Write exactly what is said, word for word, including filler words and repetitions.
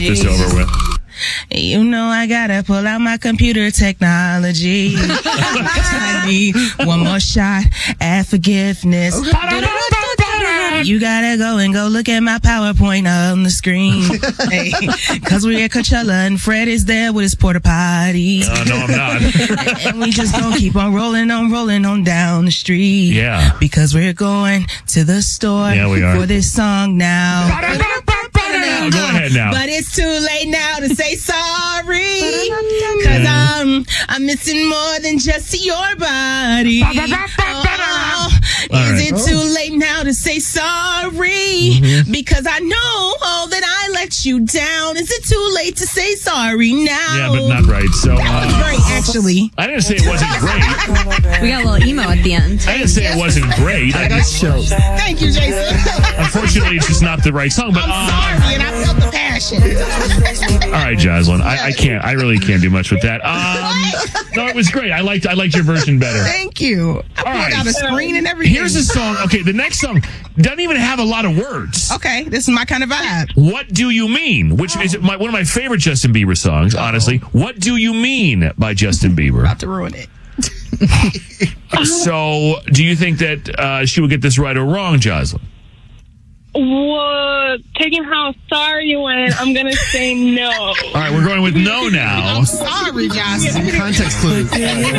this over with. You know I gotta pull out my computer technology. I need one more shot at forgiveness. You gotta go and go look at my PowerPoint on the screen. Hey, cause we're at Coachella and Fred is there with his porta potty. Uh, no, I'm not. And we just gonna keep on rolling on, rolling on down the street. Yeah. Because we're going to the store Yeah, we are. for this song now. Oh, go ahead now. But it's too late now to say sorry. Cause I'm, I'm missing more than just your body. Oh, is right. it too late now to say sorry? Mm-hmm. Because I know oh, that I let you down. Is it too late to say sorry now? Yeah, but not right. So That was uh, great, actually. I didn't say it wasn't great. We got a little emo at the end. I didn't say it wasn't great. I just, Thank you, Jason. unfortunately, it's just not the right song. But I'm uh, sorry, and I felt the passion. all right, Jocelyn, I, I can't. I really can't do much with that. Um, no, it was great. I liked. I liked your version better. Thank you. I All pulled right. out a screen and everything. Here's a song. Okay, the next song doesn't even have a lot of words. Okay, this is my kind of vibe. What Do You Mean? Which is my, one of my favorite Justin Bieber songs, honestly. What Do You Mean by Justin Bieber. About to ruin it. So, do you think that uh, she would get this right or wrong, Jocelyn? Well, taking how sorry you went, I'm going to say no. All right, we're going with no now. I'm sorry, Jocelyn. Context clue.